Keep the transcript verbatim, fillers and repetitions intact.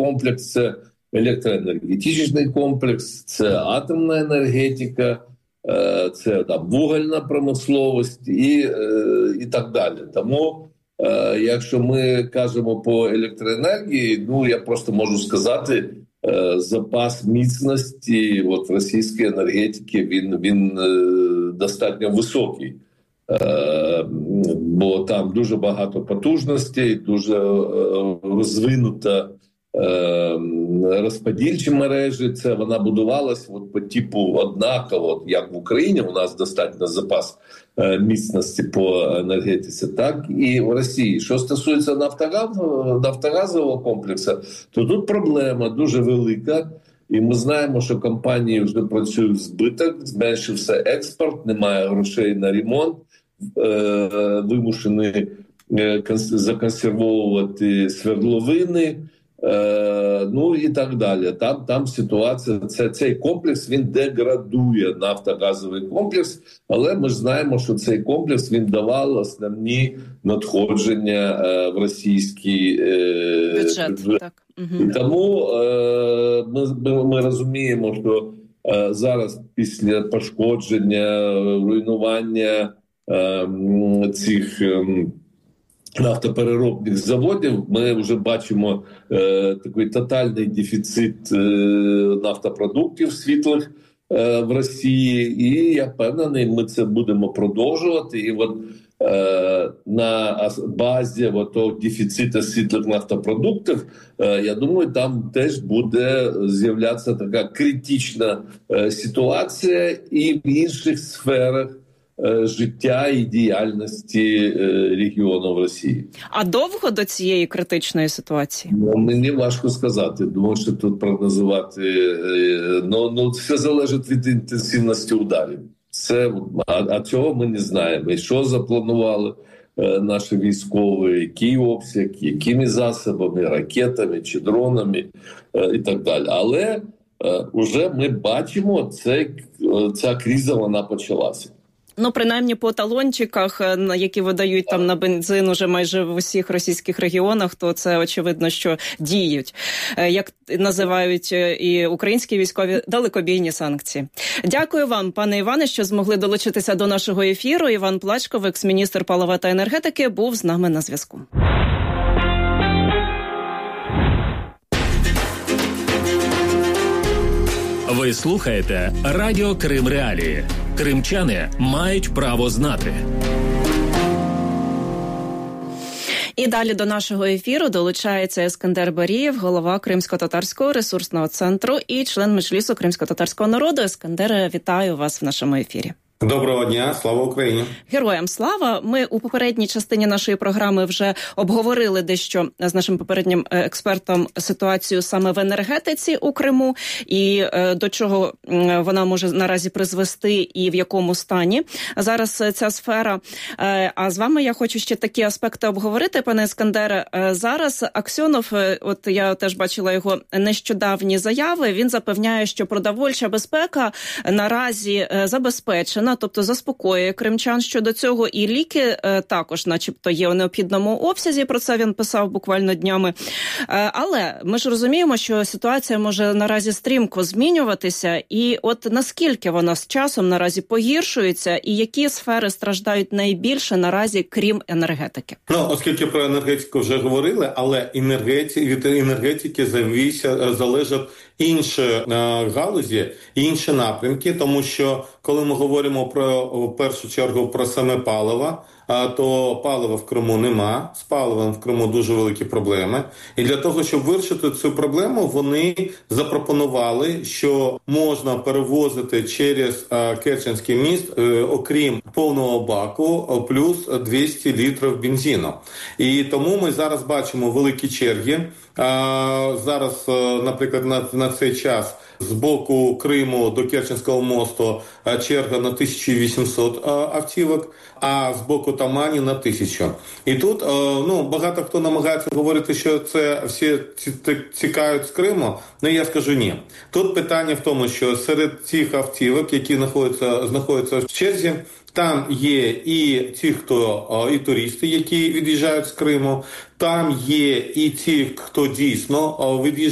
комплекс – це електроенергетичний комплекс, це атомна енергетика, це там вугільна промисловість і, і так далі. Тому, якщо ми кажемо по електроенергії, ну, я просто можу сказати, запас міцності от, російської енергетики, він, він достатньо високий. Бо там дуже багато потужностей, дуже розвинута розподільчі мережі. Це вона будувалась от по типу однаково, як в Україні у нас достатньо запас міцності по енергетиці, так і в Росії. Що стосується нафтогазового, нафтогазового комплексу, то тут проблема дуже велика. І ми знаємо, що компанії вже працюють в збиток, зменшився експорт, немає грошей на ремонт, вимушені законсервовувати свердловини, ну і так далі. Там, там ситуація, це, цей комплекс, він деградує, нафтогазовий комплекс, але ми ж знаємо, що цей комплекс, він давав основні надходження в російський бюджет. Так. Угу. І тому ми, ми, ми розуміємо, що зараз після пошкодження, руйнування цих нафтопереробних заводів ми вже бачимо е, такий тотальний дефіцит е, нафтопродуктів світлих е, в Росії, і я впевнений, ми це будемо продовжувати. І от е, на базі от того дефіциту світлих нафтопродуктів, е, я думаю, там теж буде з'являтися така критична е, ситуація і в інших сферах життя і діяльності регіону в Росії. А довго до цієї критичної ситуації? Ну, мені важко сказати. Думаю, що тут прогнозувати. Ну, ну, все залежить від інтенсивності ударів. Це, а, а цього ми не знаємо. І що запланували е, наші військові, який обсяг, якими засобами, ракетами чи дронами е, і так далі. Але е, вже ми бачимо, це, ця криза, вона почалася. Ну, принаймні по талончиках, які видають там на бензин уже майже в усіх російських регіонах, то це очевидно, що діють, як називають і українські військові, далекобійні санкції. Дякую вам, пане Іване, що змогли долучитися до нашого ефіру. Іван Плачков, екс-міністр палива та енергетики, був з нами на зв'язку. Ви слухаєте Радіо Крим Реалії. Кримчани мають право знати. І далі до нашого ефіру долучається Ескандер Барієв, голова Кримсько-татарського ресурсного центру і член Меджлісу кримсько-татарського народу. Ескандере, вітаю вас в нашому ефірі. Доброго дня, слава Україні. Героям слава. Ми у попередній частині нашої програми вже обговорили дещо з нашим попереднім експертом ситуацію саме в енергетиці у Криму і е, до чого вона може наразі призвести і в якому стані зараз ця сфера. Е, а з вами я хочу ще такі аспекти обговорити, пане Ескандере. Е, зараз Аксьонов, е, от я теж бачила його нещодавні заяви, він запевняє, що продовольча безпека наразі е, забезпечена, тобто заспокоює кримчан щодо цього, і ліки е, також начебто є у необхідному обсязі, про це він писав буквально днями. Е, але ми ж розуміємо, що ситуація може наразі стрімко змінюватися, і от наскільки вона з часом наразі погіршується, і які сфери страждають найбільше наразі, крім енергетики? Ну, оскільки про енергетику вже говорили, але енергетики, від енергетики завіся, залежать інші е, галузі, інші напрямки, тому що коли ми говоримо про, в першу чергу, про саме паливо, то палива в Криму нема, з паливом в Криму дуже великі проблеми. І для того, щоб вирішити цю проблему, вони запропонували, що можна перевозити через Керченський міст, окрім повного баку, плюс двісті літрів бензину. І тому ми зараз бачимо великі черги. Зараз, наприклад, на, на цей час з боку Криму до Керченського мосту черга на тисячу вісімсот автівок, а з боку Тамані на тисячу. І тут ну, багато хто намагається говорити, що це всі тікають з Криму, але я скажу ні. Тут питання в тому, що серед цих автівок, які знаходяться, знаходяться в черзі, там є і ті, хто і туристи, які від'їжджають з Криму, там є і ті, хто дійсно від'їжджають